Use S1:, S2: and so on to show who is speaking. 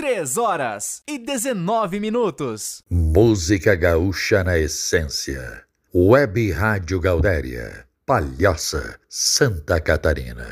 S1: 3h19.
S2: Música gaúcha na essência. Web Rádio Gaudéria, Palhoça, Santa Catarina.